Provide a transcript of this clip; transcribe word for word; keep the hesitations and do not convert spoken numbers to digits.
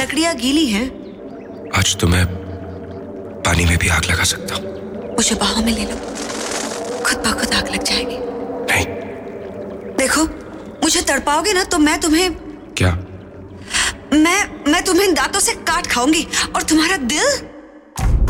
लकड़ियां गीली हैं। आज तो मैं पानी में भी आग लगा सकता हूँ। मुझे बाहों में ले लो, खुद ब खुद आग लग जाएगी। नहीं। देखो, मुझे तड़पाओगे ना तो मैं तुम्हें क्या? मैं मैं तुम्हें दांतों से काट खाऊंगी और तुम्हारा दिल